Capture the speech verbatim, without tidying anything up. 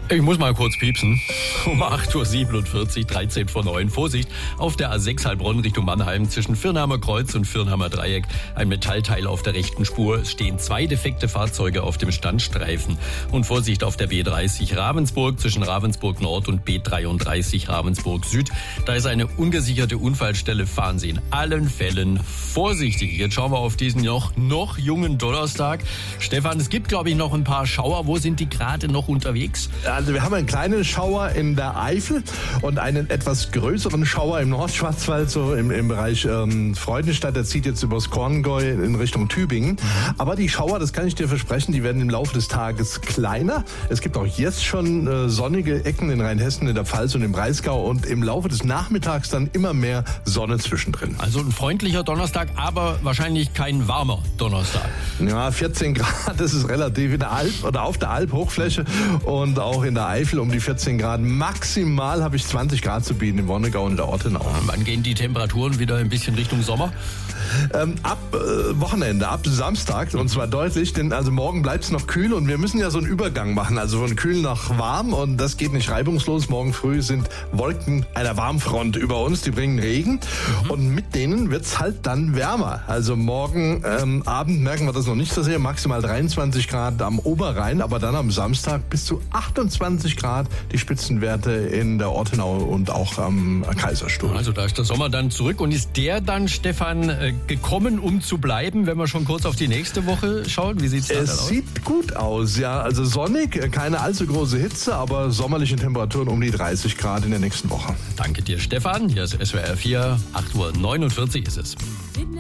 Ich muss mal kurz piepsen. Um acht Uhr siebenundvierzig, dreizehn vor neun. Vorsicht, auf der A sechs Heilbronn Richtung Mannheim zwischen Firnheimer Kreuz und Firnheimer Dreieck. Ein Metallteil auf der rechten Spur. Es stehen zwei defekte Fahrzeuge auf dem Standstreifen. Und Vorsicht auf der B dreißig Ravensburg zwischen Ravensburg Nord und B dreiunddreißig Ravensburg Süd. Da ist eine ungesicherte Unfallstelle. Fahren Sie in allen Fällen vorsichtig. Jetzt schauen wir auf diesen noch, noch jungen Donnerstag. Stefan, es gibt, glaube ich, noch ein paar Schauer. Wo sind die gerade noch unterwegs? Also wir haben einen kleinen Schauer in der Eifel und einen etwas größeren Schauer im Nordschwarzwald, so im, im Bereich ähm, Freudenstadt. Der zieht jetzt übers Korngäu in Richtung Tübingen. Aber die Schauer, das kann ich dir versprechen, die werden im Laufe des Tages kleiner. Es gibt auch jetzt schon äh, sonnige Ecken in Rheinhessen, in der Pfalz und im Breisgau und im Laufe des Nachmittags dann immer mehr Sonne zwischendrin. Also ein freundlicher Donnerstag, aber wahrscheinlich kein warmer Donnerstag. Ja, vierzehn Grad, das ist relativ in der Alp oder auf der Alp Hochfläche und auch in der Eifel um die vierzehn Grad. Maximal habe ich zwanzig Grad zu bieten im Wonnegau und der Ortenau. Wann gehen die Temperaturen wieder ein bisschen Richtung Sommer? Ähm, ab äh, Wochenende, ab Samstag und zwar deutlich, denn also morgen bleibt es noch kühl und wir müssen ja so einen Übergang machen, also von kühl nach warm und das geht nicht reibungslos. Morgen früh sind Wolken einer Warmfront über uns, die bringen Regen mhm. und mit denen wird es halt dann wärmer. Also morgen ähm, Abend merken wir das noch nicht so sehr, maximal dreiundzwanzig Grad am Oberrhein, aber dann am Samstag bis zu achtundzwanzig Grad die Spitzenwerte in der Ortenau und auch am Kaiserstuhl. Also da ist der Sommer dann zurück und ist der dann, Stefan, gekommen, um zu bleiben, wenn wir schon kurz auf die nächste Woche schauen? Wie sieht's da aus? Es sieht gut aus, ja. Also sonnig, keine allzu große Hitze, aber sommerliche Temperaturen um die dreißig Grad in der nächsten Woche. Danke dir, Stefan. Hier ist S W R vier, acht Uhr neunundvierzig ist es.